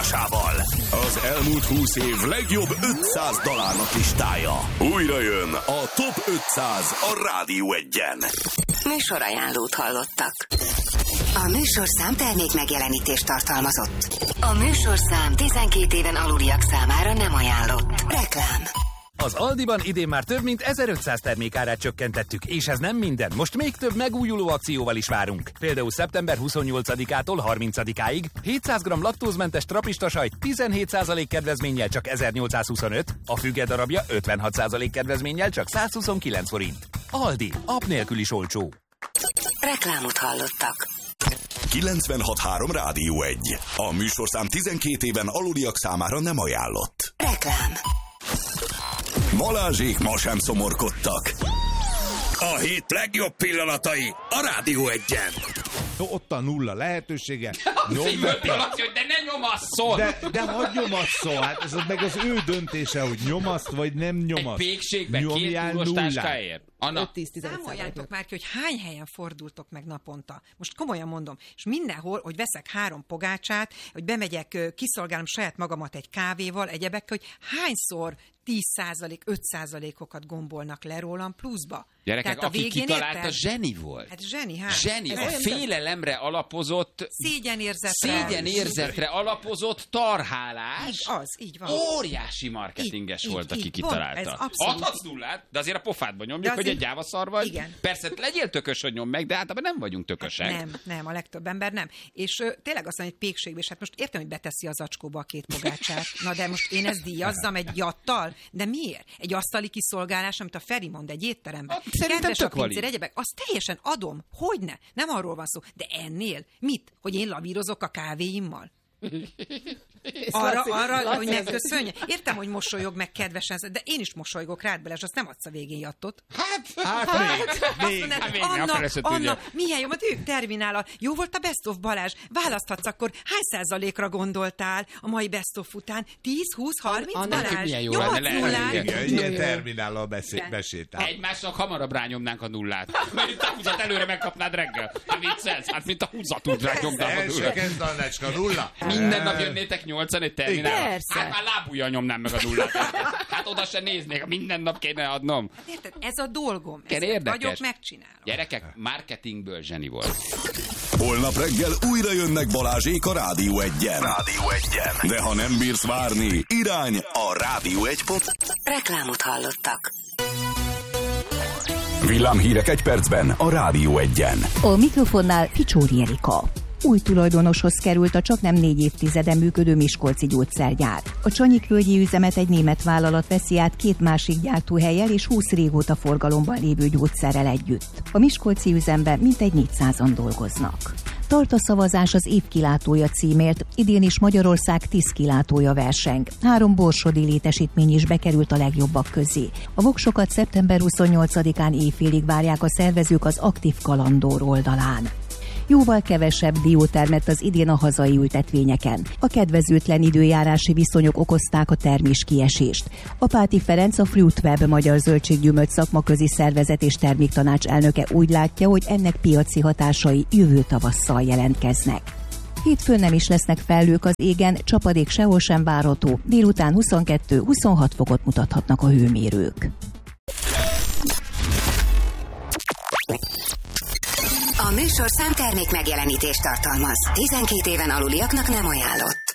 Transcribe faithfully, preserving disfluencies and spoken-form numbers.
tudásával. Az elmúlt húsz év legjobb ötszáz dalárnak listája. Újra jön a Top ötszáz a Rádió Egyen. Műsorajánlót hallottak. A műsorszám termék megjelenítést tartalmazott. A műsorszám tizenkét éven aluliak számára nem ajánlott. Reklám. Az Aldiban idén már több mint ezerötszáz termékárát csökkentettük, és ez nem minden. Most még több megújuló akcióval is várunk. Például szeptember huszonnyolcadikától harmincadikáig hétszáz gramm laktózmentes trapista sajt tizenhét százalék kedvezménnyel csak ezernyolcszázhuszonöt, a füge darabja ötvenhat százalék kedvezménnyel csak százhuszonkilenc forint. Aldi, app nélkül is olcsó. Reklámot hallottak. kilencvenhat három Rádió egy. A műsorszám tizenkét éven aluliak számára nem ajánlott. Reklám. Balázsék ma sem szomorkodtak. A hét legjobb pillanatai a Rádió Egyen. Ott a nulla lehetősége. Szívöltél, Laci, hogy de ne nyomasszol! De, de hadd nyomasszol, hát ez meg az ő döntése, hogy nyomaszt vagy nem nyomaszt. Egy pékségben két túlós táskáért. Számoljátok már ki, hogy hány helyen fordultok meg naponta. Most komolyan mondom, és mindenhol, hogy veszek három pogácsát, hogy bemegyek, kiszolgálom saját magamat egy kávéval, egyebekkel, hogy hányszor tíz százalék, öt százalékokat gombolnak le rólam pluszba. Gyerekek, Tehát a aki végén kitalálta, érted? zseni volt. Hát zseni, hát. Zseni, a félelemre alapozott... Szégyenérzetre. Szégyenérzetre alapozott tarhálás. Így az, így van. Óriási marketinges így, volt, így, aki így, kitalálta. Adhatsz nullát, de azért a pofádba nyomjuk, hogy egy gyávaszar vagy. Igen. Persze legyél tökös, hogy nyom meg, de általában nem vagyunk tökösek. Nem, nem, a legtöbb ember nem. És ö, tényleg azt mondja, hogy pékségbe, és hát most értem, hogy beteszi az zacskóba a két pogácsát. Na de most én ezt díjazzam egy jattal? De miért? Egy asztali kiszolgálás, amit a Feri mond egy étteremben. Hát, szerintem tök valid. Egyebek, azt teljesen adom. Hogyne? Nem arról van szó. De ennél? Mit? Hogy én lavírozok a kávéimmal? Arra, Laci, arra Laci, hogy megköszönje. Értem, hogy mosolyog meg kedvesen, de én is mosolygok rád bele, és azt nem adsz a végén jattot. Hát, hát, hát még, még. Hát, még Anna, Anna, Anna, milyen jó, mert ők terminál. Jó volt a Best of Balázs. Választhatsz akkor, hány százalékra gondoltál a mai Best of után? tíz, húsz, harminc Anna, Balázs? milyen jó lenne, lehet. Igen, ilyen terminállal besétál. Egymásnak hamarabb rányomnánk a nullát. Mert itt a húzat előre megkapnád reggel. Hát viccelsz? Hát mint a húzat úgy rányomnám a nullát. Elsőkezd, Annácska, nulla. Minden nap jönnétek nyolcan egy terminálra. Persze. Hát már lábujjal nyomnám meg a nullát. Hát oda se néznék, minden nap kéne adnom. Hát érted, ez a dolgom. Ez Ezért érdekes. vagyok, megcsinálom. Gyerekek, marketingből zseni volt. Holnap reggel újra jönnek Balázsék a Rádió Egyen. Rádió Egyen. De ha nem bírsz várni, irány a rádió egy pont. Reklámot hallottak. Villámhírek egy percben a Rádió Egyen. A mikrofonnál Picsóri Erika. Új tulajdonoshoz került a csaknem négy évtizeden működő miskolci gyógyszergyár. A Csanyikvölgyi üzemet egy német vállalat veszi át két másik gyártóhellyel és húsz régóta forgalomban lévő gyógyszerrel együtt. A miskolci üzemben mintegy négyszázan dolgoznak. Tart a szavazás az év kilátója címért, idén is Magyarország tíz kilátója verseng. Három borsodi létesítmény is bekerült a legjobbak közé. A voksokat szeptember huszonnyolcadikán éjfélig várják a szervezők az Aktív Kalandor oldalán. Jóval kevesebb dió termett az idén a hazai ültetvényeken. A kedvezőtlen időjárási viszonyok okozták a terméskiesést. Apáti Ferenc, a Fruitweb Magyar Zöldséggyümölcs Szakmaközi Szervezet és Terméktanács elnöke úgy látja, hogy ennek piaci hatásai jövő tavasszal jelentkeznek. Hétfőn nem is lesznek felhők az égen, csapadék sehol sem várható, délután huszonkettő-huszonhat fokot mutathatnak a hőmérők. A műsorszám termék megjelenítést tartalmaz. tizenkét éven aluliaknak nem ajánlott.